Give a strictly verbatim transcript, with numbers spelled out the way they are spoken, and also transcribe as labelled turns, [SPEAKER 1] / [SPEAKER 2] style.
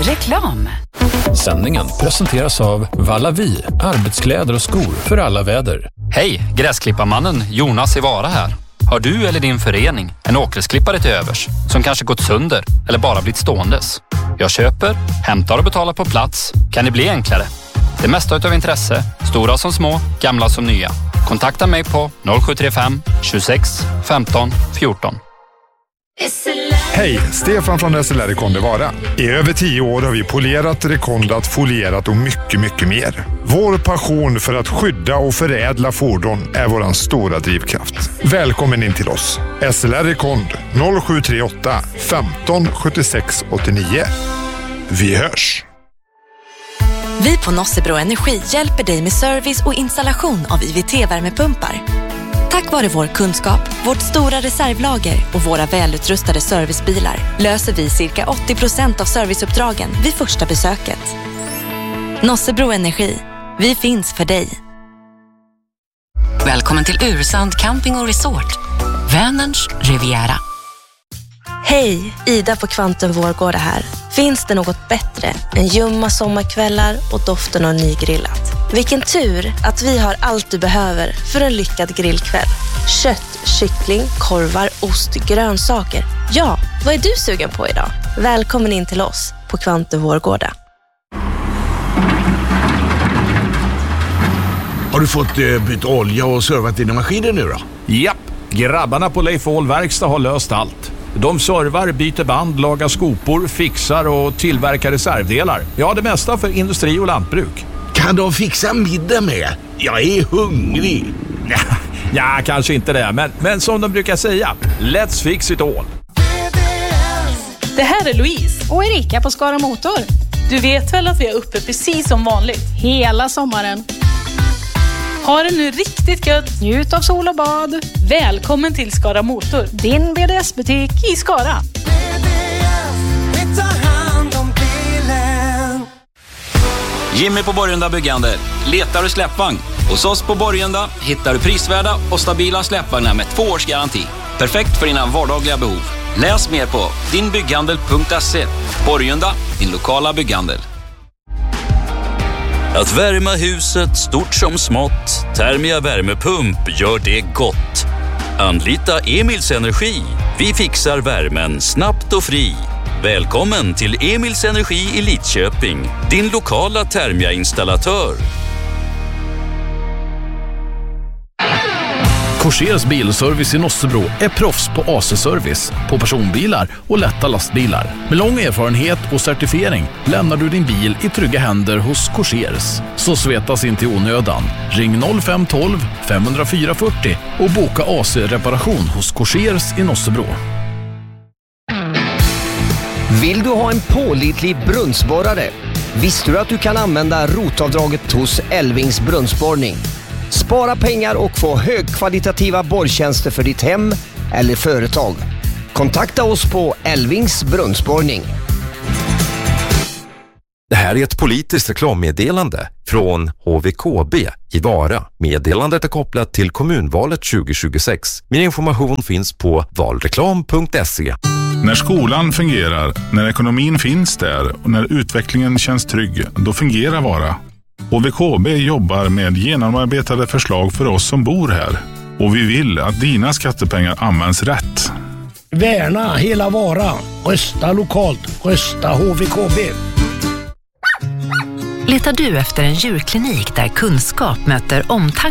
[SPEAKER 1] Reklam.
[SPEAKER 2] Sändningen presenteras av Vallavi, arbetskläder och skor för alla väder.
[SPEAKER 3] Hej, gräsklipparmannen Jonas i Vara här. Har du eller din förening en åkgräsklippare till övers som kanske gått sönder eller bara blivit ståendes? Jag köper, hämtar och betalar på plats. Kan det bli enklare? Det mesta utav intresse, stora som små, gamla som nya. Kontakta mig på noll sju tre fem tjugosex femton fjorton.
[SPEAKER 4] Hej, Stefan från S L R Rekonde Vara. I över tio år har vi polerat, rekondat, folierat och mycket, mycket mer. Vår passion för att skydda och förädla fordon är våran stora drivkraft. Välkommen in till oss. S L R Rekond noll sju tre åtta femton sjuttiosex åttionio. Vi hörs!
[SPEAKER 5] Vi på Nossebro Energi hjälper dig med service och installation av I V T-värmepumpar. Tack vare vår kunskap, vårt stora reservlager och våra välutrustade servicebilar löser vi cirka åttio procent av serviceuppdragen vid första besöket. Nossebro Energi. Vi finns för dig.
[SPEAKER 1] Välkommen till Ursand Camping och Resort. Vänerns Riviera.
[SPEAKER 6] Hej, Ida på Kvantum Vårgårda här. Finns det något bättre än ljumma sommarkvällar och doften av nygrillat? Vilken tur att vi har allt du behöver för en lyckad grillkväll. Kött, kyckling, korvar, ost, grönsaker. Ja, vad är du sugen på idag? Välkommen in till oss på Kvantum Vårgårda.
[SPEAKER 7] Har du fått eh, bytt olja och servat dina maskiner nu då?
[SPEAKER 8] Japp, grabbarna på Leif Ahl Verkstad har löst allt. De servar, byter band, lagar skopor, fixar och tillverkar reservdelar. Ja, det mesta för industri och lantbruk.
[SPEAKER 7] Kan de fixa middag med? Jag är hungrig.
[SPEAKER 8] Ja, ja kanske inte det, men, men som de brukar säga, let's fix it all.
[SPEAKER 9] Det här är Louise och Erika på Skara Motor. Du vet väl att vi är uppe precis som vanligt hela sommaren. Ha det nu riktigt gött. Njut av sol och bad. Välkommen till Skara Motor, din B D S-butik i Skara.
[SPEAKER 10] Jimmy på Borgunda Byggande. Letar du släppvagn? Hos oss på Borgunda hittar du prisvärda och stabila släppvagnar med två års garanti. Perfekt för dina vardagliga behov. Läs mer på dinbygghandel punkt se. Borgunda, din lokala bygghandel.
[SPEAKER 11] Att värma huset stort som smått, Thermia värmepump gör det gott. Anlita Emils Energi. Vi fixar värmen snabbt och fri. Välkommen till Emils Energi i Lidköping, din lokala Thermia-installatör.
[SPEAKER 2] Korsers bilservice i Nossebro är proffs på A C-service på personbilar och lätta lastbilar. Med lång erfarenhet och certifiering lämnar du din bil i trygga händer hos Korsers. Så svetas inte i onödan. Ring noll fem ett två fem noll fyra fyrtio och boka A C-reparation hos Korsers i Nossebro.
[SPEAKER 12] Vill du ha en pålitlig brunnsborrare? Visste du att du kan använda rotavdraget hos Elvings brunnsborrning? Spara pengar och få högkvalitativa borrtjänster för ditt hem eller företag. Kontakta oss på Elvings brunnsborrning.
[SPEAKER 13] Det här är ett politiskt reklammeddelande från H V K B i Vara. Meddelandet är kopplat till kommunvalet tjugo tjugosex. Mer information finns på valreklam punkt se.
[SPEAKER 14] När skolan fungerar, när ekonomin finns där och när utvecklingen känns trygg, då fungerar Vara. H V K B jobbar med genomarbetade förslag för oss som bor här. Och vi vill att dina skattepengar används rätt.
[SPEAKER 15] Värna hela Vara. Rösta lokalt. Rösta H V K B.
[SPEAKER 1] Letar du efter en djurklinik där kunskap möter omtanke